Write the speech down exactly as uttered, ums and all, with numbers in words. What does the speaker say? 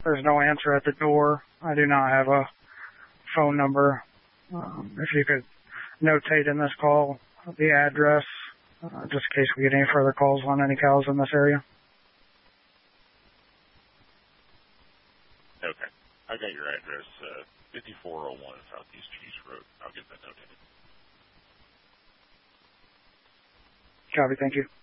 there's no answer at the door. I do not have a phone number. Um, if you could notate in this call the address, uh, just in case we get any further calls on any cows in this area. Okay. I got your address, uh, fifty-four oh one Southeast Cheese Road. I'll get that notated. Copy, thank you.